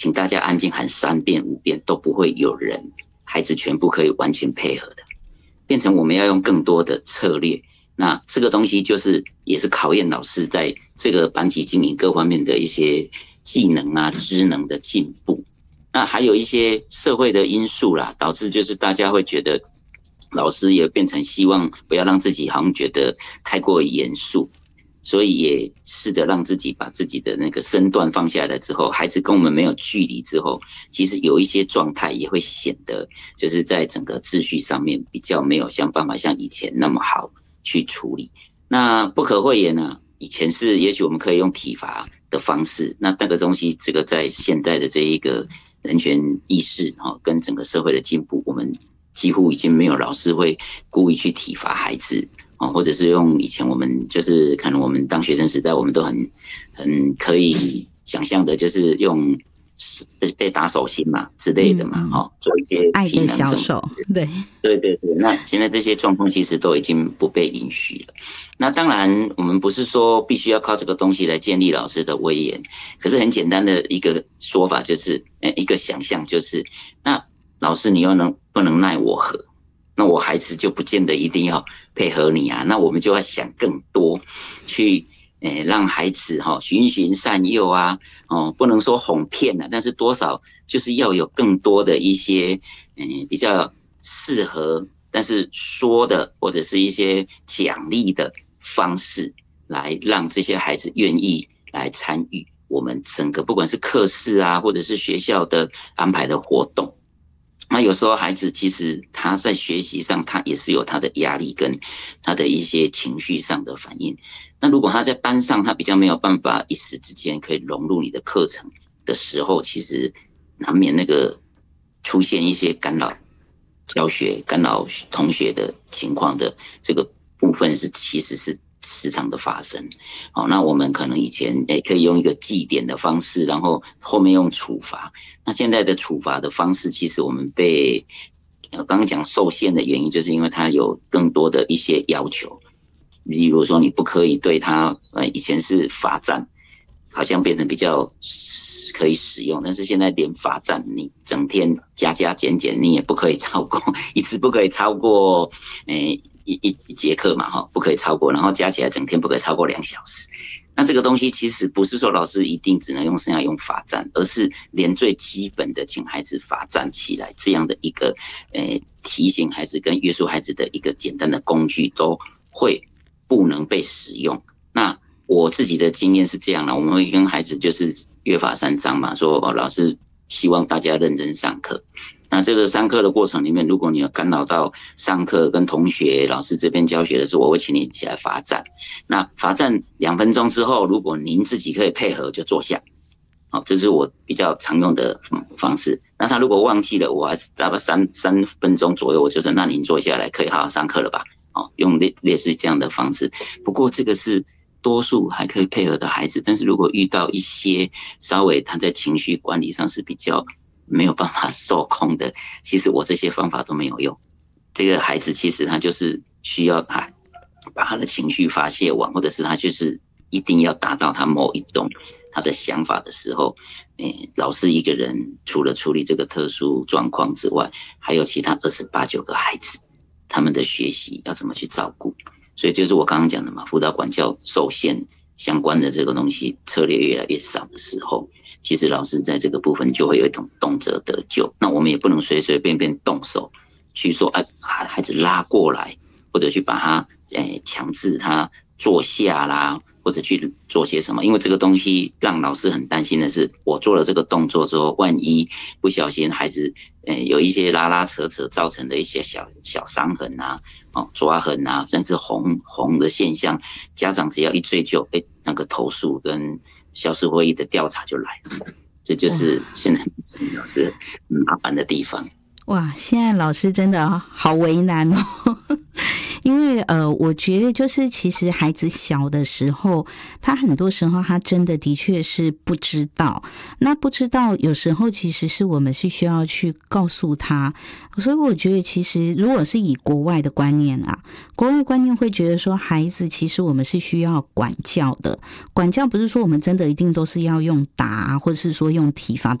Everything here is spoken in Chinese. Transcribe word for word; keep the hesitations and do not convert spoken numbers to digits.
请大家安静喊三遍五遍都不会有人孩子全部可以完全配合的，变成我们要用更多的策略。那这个东西就是也是考验老师在这个班级经营各方面的一些技能啊、知能的进步。那还有一些社会的因素啦，导致就是大家会觉得老师也变成希望不要让自己好像觉得太过严肃，所以也试着让自己把自己的那个身段放下来之后，孩子跟我们没有距离之后，其实有一些状态也会显得就是在整个秩序上面比较没有像办法像以前那么好去处理。那不可讳言啊，以前是也许我们可以用体罚的方式，那那个东西这个在现在的这一个人权意识跟整个社会的进步，我们几乎已经没有老师会故意去体罚孩子，或者是用以前我们就是可能我们当学生时代我们都很很可以想象的，就是用被打手心嘛之类的嘛，嗯嗯做一些爱的小手，对对对对。那现在这些状况其实都已经不被允许了。那当然我们不是说必须要靠这个东西来建立老师的威严，可是很简单的一个说法就是一个想象，就是那老师你又能不能奈我何？那我孩子就不见得一定要配合你啊，那我们就要想更多，去诶让孩子哈循循善诱啊，哦不能说哄骗啊，但是多少就是要有更多的一些诶比较适合，但是说的或者是一些奖励的方式，来让这些孩子愿意来参与我们整个不管是课室啊，或者是学校的安排的活动。那有时候孩子其实他在学习上他也是有他的压力跟他的一些情绪上的反应，那如果他在班上他比较没有办法一时之间可以融入你的课程的时候，其实难免那个出现一些干扰教学干扰同学的情况的这个部分是其实是时常的发生。好，那我们可能以前也可以用一个记点的方式，然后后面用处罚。那现在的处罚的方式，其实我们被刚刚讲受限的原因，就是因为它有更多的一些要求，例如说你不可以对他，呃，以前是罚站，好像变成比较可以使用，但是现在连罚站，你整天加加减减，你也不可以超过一次，不可以超过，诶、欸。一, 一, 一节课嘛，不可以超过，然后加起来整天不可以超过两小时。那这个东西其实不是说老师一定只能用剩下用罚站，而是连最基本的请孩子罚站起来这样的一个呃提醒孩子跟约束孩子的一个简单的工具都会不能被使用。那我自己的经验是这样的，我们会跟孩子就是约法三章嘛，说哦，老师希望大家认真上课。那这个上课的过程里面，如果你有干扰到上课跟同学老师这边教学的时候，我会请你起来罚站。那罚站两分钟之后，如果您自己可以配合就坐下。好，这是我比较常用的方式。那他如果忘记了，我还是大概三三分钟左右，我就说那您坐下来可以好好上课了吧。好，用类类似这样的方式。不过这个是多数还可以配合的孩子，但是如果遇到一些稍微他在情绪管理上是比较没有办法受控的，其实我这些方法都没有用。这个孩子其实他就是需要他把他的情绪发泄完，或者是他就是一定要达到他某一种他的想法的时候，欸、老师一个人除了处理这个特殊状况之外，还有其他二十八九个孩子，他们的学习要怎么去照顾。所以就是我刚刚讲的嘛，辅导管教受限相关的这个东西策略越来越少的时候，其实老师在这个部分就会有一种动辄得咎。那我们也不能随随便便动手去说啊，孩子拉过来，或者去把他诶强制他坐下啦，或者去做些什么。因为这个东西让老师很担心的是，我做了这个动作之后，万一不小心孩子诶有一些拉拉扯扯造成的一些小小伤痕啊、哦抓痕啊，甚至红红的现象，家长只要一追究，诶那个投诉跟校事会议的调查就来了。这就是现在老师很麻烦的地方。 哇，现在老师真的好为难哦。因为呃，我觉得就是其实孩子小的时候，他很多时候他真的的确是不知道，那不知道有时候其实是我们是需要去告诉他。所以我觉得其实如果是以国外的观念啊，国外观念会觉得说孩子其实我们是需要管教的，管教不是说我们真的一定都是要用打或者是说用体罚